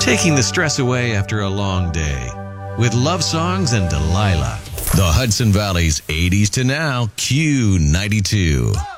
taking the stress away after a long day with love songs and Delilah. The Hudson Valley's 80s to now Q92.